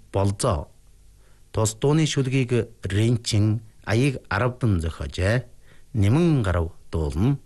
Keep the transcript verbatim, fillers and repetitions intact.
болзоо. Тус дууны шүлгийг Ринчин аяыг арван зохиожээ. Нэмэн гарав дуулна.